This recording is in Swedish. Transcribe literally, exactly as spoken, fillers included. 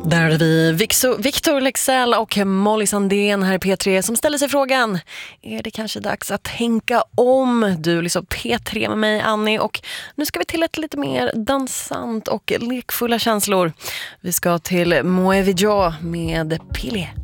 Där är vi Victor, Victor Leksell och Molly Sandén här i P tre som ställer sig frågan: är det kanske dags att tänka om? Du liksom P tre med mig, Annie, och nu ska vi till ett lite mer dansant och lekfulla känslor. Vi ska till Moe Vidja med Pille.